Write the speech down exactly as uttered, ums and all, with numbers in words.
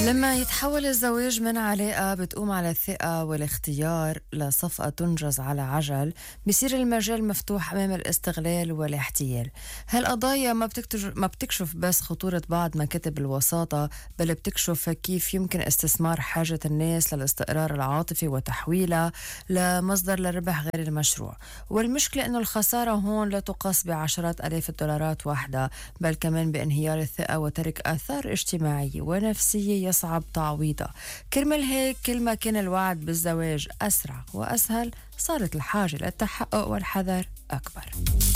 لما يتحول الزواج من علاقة بتقوم على الثقة والاختيار لصفقة تنجز على عجل، بيصير المجال مفتوح أمام الاستغلال والاحتيال. هالقضايا ما بتكتج... ما بتكشف بس خطورة بعض مكاتب الوساطة، بل بتكشف كيف يمكن استثمار حاجة الناس للاستقرار العاطفي وتحويلها لمصدر للربح غير المشروع. والمشكلة إنه الخسارة هون لا تقاس بعشرات آلاف الدولارات واحدة، بل كمان بانهيار الثقة وترك آثار اجتماعية ونفسية يصعب تعويضها. كرمال هيك كل ما كان الوعد بالزواج أسرع وأسهل، صارت الحاجة للتحقق والحذر أكبر.